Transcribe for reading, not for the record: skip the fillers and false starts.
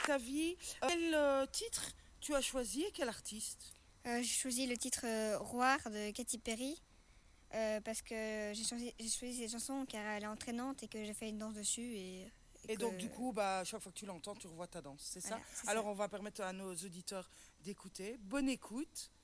ta vie. Quel titre tu as choisi et quel artiste? J'ai choisi le titre Roar de Katy Perry parce que j'ai choisi cette chanson car elle est entraînante et que j'ai fait une danse dessus Et donc, du coup, chaque fois que tu l'entends, tu revois ta danse, c'est ça? Voilà, c'est Alors, ça. on va permettre à nos auditeurs d'écouter. Bonne écoute.